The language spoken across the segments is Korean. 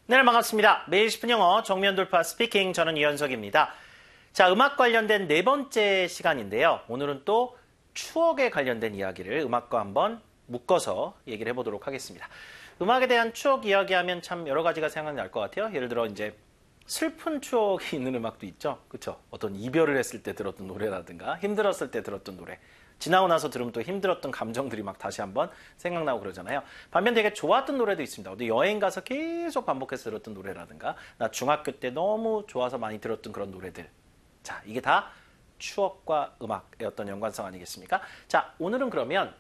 네, 반갑습니다. 매일 10분 영어 정면 돌파 스피킹 저는 이현석입니다. 자, 음악 관련된 네 번째 시간인데요. 오늘은 또 추억에 관련된 이야기를 음악과 한번 묶어서 얘기를 해보도록 하겠습니다. 음악에 대한 추억 이야기하면 참 여러 가지가 생각날 것 같아요. 예를 들어 이제 슬픈 추억이 있는 음악도 있죠. 그렇죠? 어떤 이별을 했을 때 들었던 노래라든가 힘들었을 때 들었던 노래. 지나고 나서 들으면 또 힘들었던 감정들이 막 다시 한번 생각나고 그러잖아요. 반면 되게 좋았던 노래도 있습니다. 어디 여행 가서 계속 반복해서 들었던 노래라든가 나 중학교 때 너무 좋아서 많이 들었던 그런 노래들. 자, 이게 다 추억과 음악의 어떤 연관성 아니겠습니까? 자, 오늘은 그러면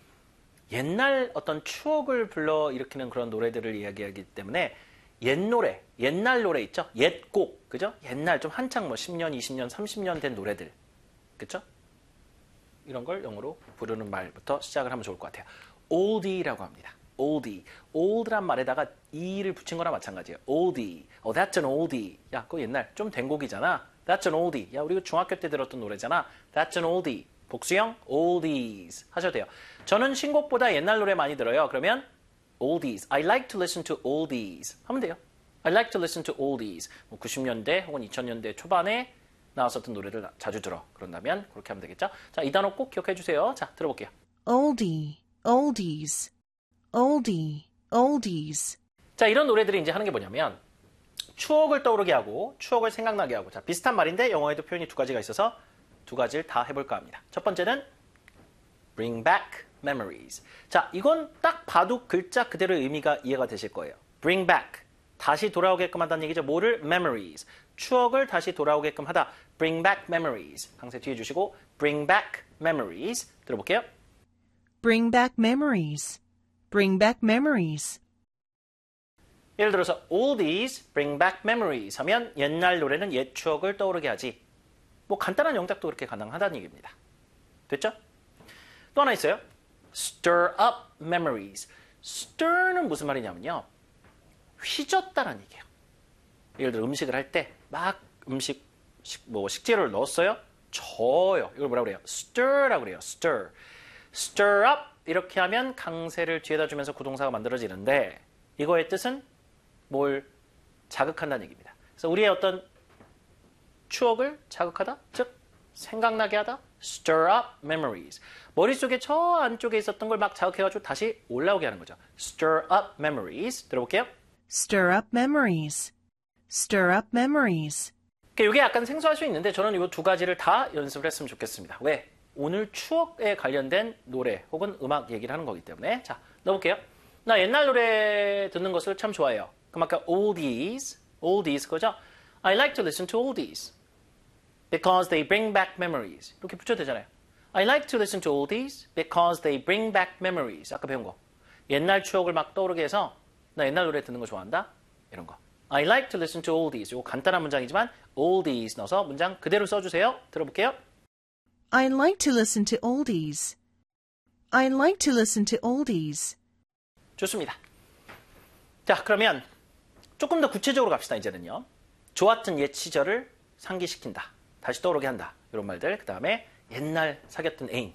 옛날 어떤 추억을 불러일으키는 그런 노래들을 이야기하기 때문에 옛 노래, 옛날 노래 있죠? 옛 곡, 그죠? 옛날 좀 한창 뭐 10년, 20년, 30년 된 노래들. 그죠? 이런 걸 영어로 부르는 말부터 시작을 하면 좋을 것 같아요. oldie라고 합니다. oldie. old란 말에다가 e를 붙인 거나 마찬가지예요. oldie. That's an oldie. 야, 그거 옛날 좀 된 곡이잖아. That's an oldie. 야, 우리 중학교 때 들었던 노래잖아. That's an oldie. 복수형 oldies 하셔도 돼요. 저는 신곡보다 옛날 노래 많이 들어요. 그러면 oldies. I like to listen to oldies 하면 돼요. I like to listen to oldies. 뭐 90년대 혹은 2000년대 초반에 나왔었던 노래를 자주 들어. 그런다면 그렇게 하면 되겠죠? 자, 이 단어 꼭 기억해 주세요. 자, 들어볼게요. Oldie, oldies, oldie, oldies. 자, 이런 노래들이 이제 하는 게 뭐냐면 추억을 떠오르게 하고 추억을 생각나게 하고 자, 비슷한 말인데 영어에도 표현이 두 가지가 있어서 두 가지를 다 해볼까 합니다. 첫 번째는 bring back memories. 자, 이건 딱 봐도 글자 그대로의 의미가 이해가 되실 거예요. bring back. 다시 돌아오게끔 한다는 얘기죠. 뭐를? memories. 추억을 다시 돌아오게끔 하다. bring back memories. 강세 뒤에 주시고 bring back memories. 들어볼게요. Bring back memories. Bring back memories. 예를 들어서 oldies bring back memories 하면 옛날 노래는 옛 추억을 떠오르게 하지. 뭐 간단한 영작도 그렇게 가능하다는 얘기입니다. 됐죠? 또 하나 있어요. stir up memories. stir는 무슨 말이냐면요. 휘젓다라는 얘기예요. 예를 들어 음식을 할 때 막 식재료를 넣었어요. 저어요. 이걸 뭐라고 그래요? stir라고 그래요. stir. stir up 이렇게 하면 강세를 뒤에다 주면서 구동사가 만들어지는데 이거의 뜻은 뭘 자극한다는 얘기입니다. 그래서 우리의 어떤 추억을 자극하다, 즉 생각나게 하다, stir up memories. 머릿속에 저 안쪽에 있었던 걸 막 자극해가지고 다시 올라오게 하는 거죠. stir up memories. 들어볼게요. Stir up memories. Stir up memories. 이게 약간 생소할 수 있는데 저는 이 두 가지를 다 연습을 했으면 좋겠습니다. 왜? 오늘 추억에 관련된 노래 혹은 음악 얘기를 하는 거기 때문에 자, 넣어볼게요. 나 옛날 노래 듣는 것을 참 좋아해요. 그럼 아까 oldies 그거죠? I like to listen to oldies because they bring back memories. 이렇게 붙여도 되잖아요. I like to listen to oldies because they bring back memories. 아까 배운 거. 옛날 추억을 막 떠오르게 해서 나 옛날 노래 듣는 거 좋아한다? 이런 거. I like to listen to oldies. 이거 간단한 문장이지만 oldies 넣어서 문장 그대로 써주세요. 들어볼게요. I like to listen to oldies. I like to listen to oldies. 좋습니다. 자, 그러면 조금 더 구체적으로 갑시다. 이제는요. 좋았던 옛 시절을 상기시킨다. 다시 떠오르게 한다. 이런 말들. 그 다음에 옛날 사귀었던 애인.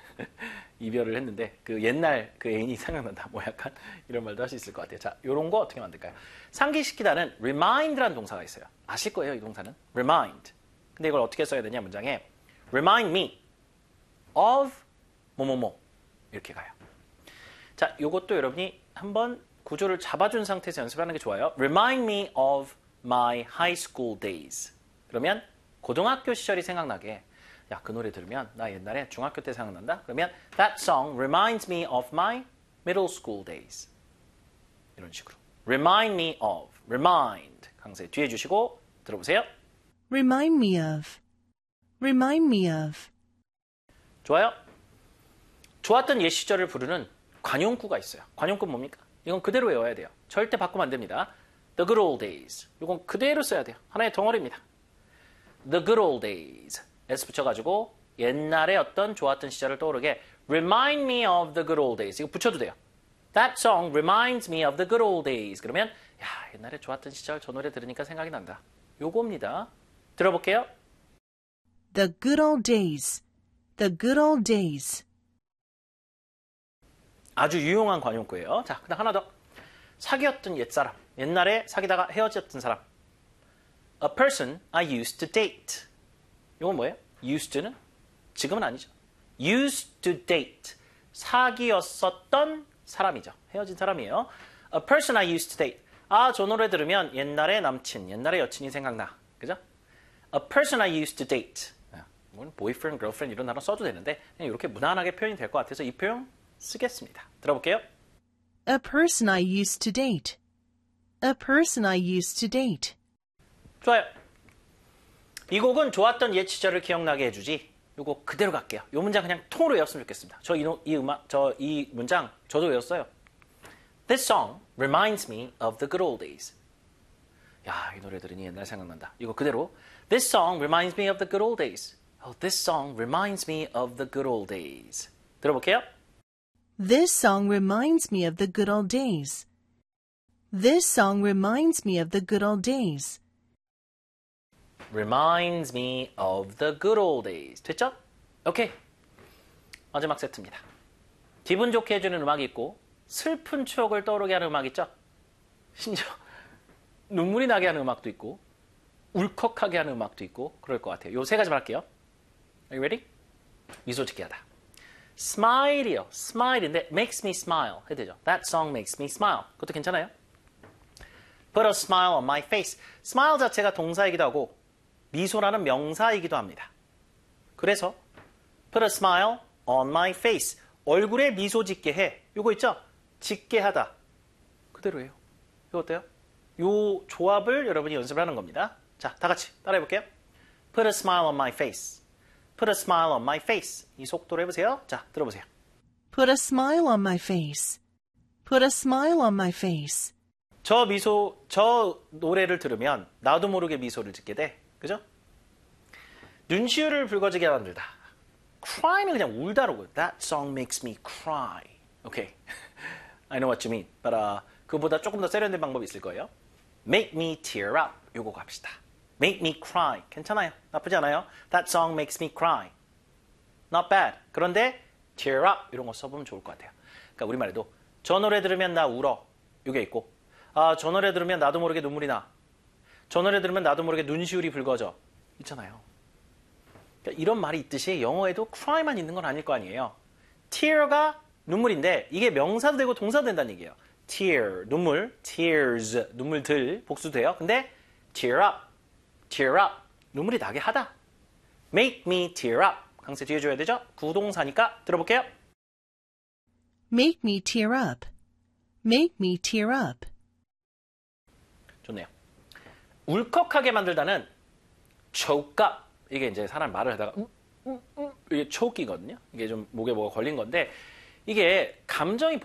이별을 했는데 그 옛날 그 애인이 생각난다. 뭐 약간 이런 말도 할 수 있을 것 같아요. 자, 이런 거 어떻게 만들까요? 상기시키다는 remind라는 동사가 있어요. 아실 거예요, 이 동사는. remind. 근데 이걸 어떻게 써야 되냐, 문장에. remind me of 뭐뭐뭐 이렇게 가요. 자, 요것도 여러분이 한번 구조를 잡아준 상태에서 연습하는 게 좋아요. remind me of my high school days. 그러면 고등학교 시절이 생각나게 야, 그 노래 들으면 나 옛날에 중학교 때 생각난다. 그러면 that song reminds me of my middle school days. 이런 식으로. remind me of. remind. 강세 뒤에 주시고 들어보세요. Remind me of. Remind me of. 좋아요. 좋았던 옛 시절을 부르는 관용구가 있어요. 관용구 뭡니까? 이건 그대로 외워야 돼요. 절대 바꾸면 안 됩니다. The good old days. 이건 그대로 써야 돼요. 하나의 덩어리입니다. The good old days. S 붙여가지고 옛날에 어떤 좋았던 시절을 떠오르게 Remind me of the good old days. 이거 붙여도 돼요. That song reminds me of the good old days. 그러면 야, 옛날에 좋았던 시절 저 노래 들으니까 생각이 난다. 요겁니다. 들어볼게요. The good old days. The good old days. 아주 유용한 관용구예요. 자, 그다음 하나 더. 사귀었던 옛사람. 옛날에 사귀다가 헤어졌던 사람. A person I used to date. 이건 뭐예요? used to는? 지금은 아니죠. used to date. 사귀었었던 사람이죠. 헤어진 사람이에요. A person I used to date. 아, 저 노래 들으면 옛날에 남친, 옛날에 여친이 생각나. 그죠? A person I used to date. boyfriend, girlfriend 이런 단어 써도 되는데 그냥 이렇게 무난하게 표현이 될 것 같아서 이 표현 쓰겠습니다. 들어볼게요. A person I used to date. A person I used to date. 좋아요. 이 곡은 좋았던 옛 시절을 기억나게 해주지. 요거 그대로 갈게요. 요 문장 그냥 통으로 외웠으면 좋겠습니다. 이 문장 저도 외웠어요. This song reminds me of the good old days. 야, 이 노래 들으니 옛날 생각난다. 이거 그대로 This song reminds me of the good old days. Oh, this song reminds me of the good old days. 들어볼게요. This song reminds me of the good old days. This song reminds me of the good old days. Reminds me of the good old days. 됐죠? 오케이. 마지막 세트입니다. 기분 좋게 해주는 음악이 있고 슬픈 추억을 떠오르게 하는 음악 있죠? 심지어 눈물이 나게 하는 음악도 있고 울컥하게 하는 음악도 있고 그럴 것 같아요. 요 세 가지만 할게요. Are you ready? 미소 짓게 하다. Smile이요. Smile인데 makes me smile 해야 되죠. That song makes me smile. 그것도 괜찮아요. Put a smile on my face. Smile 자체가 동사이기도 하고 미소라는 명사이기도 합니다. 그래서 Put a smile on my face. 얼굴에 미소 짓게 해. 요거 있죠? 짓게 하다. 그대로예요. 이거 어때요? 요 조합을 여러분이 연습을 하는 겁니다. 자, 다 같이 따라해볼게요. Put a smile on my face. Put a smile on my face. 이 속도로 해보세요. 자, 들어보세요. Put a smile on my face. Put a smile on my face. 저 노래를 들으면 나도 모르게 미소를 짓게 돼. 그죠? 눈시울을 붉어지게 만들다. cry는 그냥 울다라고요. That song makes me cry. Okay. I know what you mean. But 그보다 조금 더 세련된 방법이 있을 거예요. Make me tear up. 요거 갑시다. Make me cry. 괜찮아요. 나쁘지 않아요. That song makes me cry. Not bad. 그런데 tear up 이런 거 써보면 좋을 것 같아요. 그러니까 우리말에도 저 노래 들으면 나 울어. 요게 있고 저 노래 들으면 나도 모르게 눈물이 나. 저 노래 들으면 나도 모르게 눈시울이 붉어져. 있잖아요. 그러니까 이런 말이 있듯이 영어에도 cry만 있는 건 아닐 거 아니에요. tear가 눈물인데 이게 명사도 되고 동사도 된다는 얘기예요. tear, 눈물, tears, 눈물들, 복수돼요. 근데 tear up, 눈물이 나게 하다. make me tear up, 강세 뒤에 줘야 되죠? 구동사니까 들어볼게요. Make me tear up. Make me tear up. 좋네요. 울컥하게 만들다는 choke up. 이게 이제 사람 말을 하다가 이게 choke이거든요. 이게 좀 목에 뭐가 걸린 건데 이게 감정이